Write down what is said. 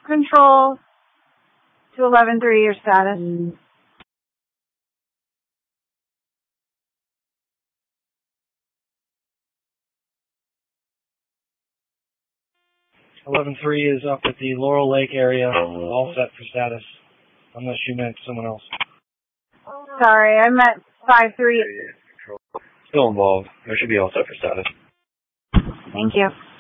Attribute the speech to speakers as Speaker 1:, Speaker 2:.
Speaker 1: control to 11-3, your status.
Speaker 2: 11-3 is up at the Laurel Lake area, all set for status, unless you meant someone else.
Speaker 1: Sorry, I meant 5-3.
Speaker 2: Still involved. There should be all set for status.
Speaker 1: Thank you.